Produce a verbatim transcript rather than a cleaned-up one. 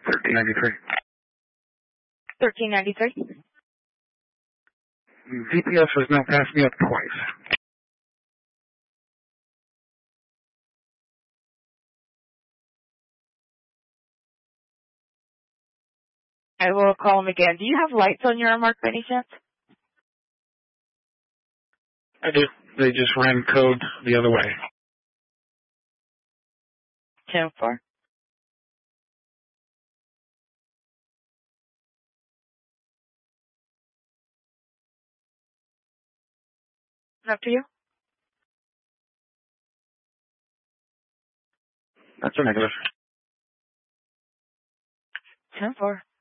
thirteen ninety-three. thirteen ninety-three. G P S has now passed me up twice. I will call him again. Do you have lights on your mark by any chance? I do. They just ran code the other way. ten four. Up to you. That's a negative. ten four.